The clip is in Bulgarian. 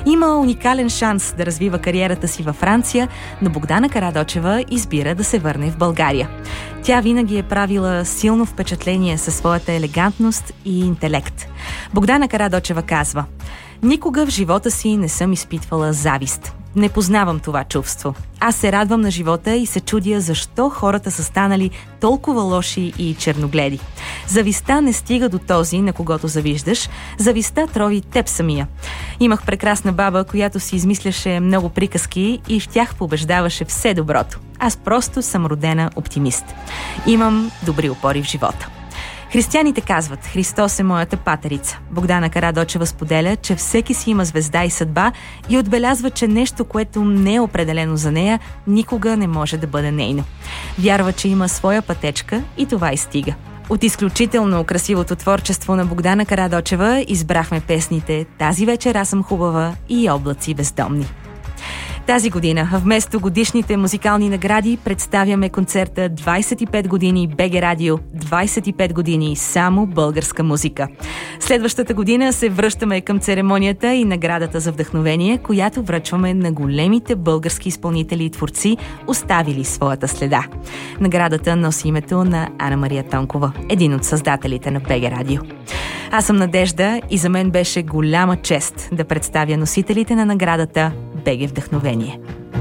Има уникален шанс да развива кариерата си във Франция, но Богдана Карадочева избира да се върне в България. Тя винаги е правила силно впечатление със своята елегантност и интелект. Богдана Карадочева казва: „Никога в живота си не съм изпитвала завист. Не познавам това чувство. Аз се радвам на живота и се чудя защо хората са станали толкова лоши и черногледи. Завистта не стига до този, на когото завиждаш. Завистта трови теб самия. Имах прекрасна баба, която си измисляше много приказки и в тях побеждаваше все доброто. Аз просто съм родена оптимист. Имам добри опори в живота.“ Християните казват: „Христос е моята патерица“. Богдана Карадочева споделя, че всеки си има звезда и съдба и отбелязва, че нещо, което не е определено за нея, никога не може да бъде нейно. Вярва, че има своя пътечка и това и стига. От изключително красивото творчество на Богдана Карадочева избрахме песните „Тази вечер аз съм хубава“ и „Облаци бездомни“. Тази година, вместо годишните музикални награди, представяме концерта 25 години БГ Радио, 25 години само българска музика. Следващата година се връщаме към церемонията и наградата за вдъхновение, която връчваме на големите български изпълнители и творци, оставили своята следа. Наградата носи името на Ана Мария Тонкова, един от създателите на БГ Радио. Аз съм Надежда и за мен беше голяма чест да представя носителите на наградата БГ Вдъхновение.